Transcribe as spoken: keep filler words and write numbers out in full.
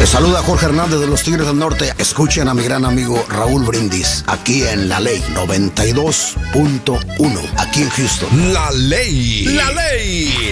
Les saluda Jorge Hernández de los Tigres del Norte. Escuchen a mi gran amigo Raúl Brindis, aquí en La Ley noventa y dos punto uno, aquí en Houston. La Ley. La Ley.